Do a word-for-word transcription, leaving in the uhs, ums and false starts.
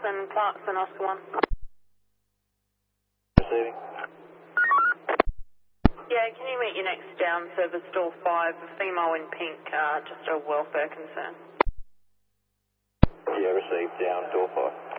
and Clarkson, Oscar one. Receiving. Yeah, can you meet your next down service door five, a female in pink, uh, just a welfare concern. Yeah, received down door five.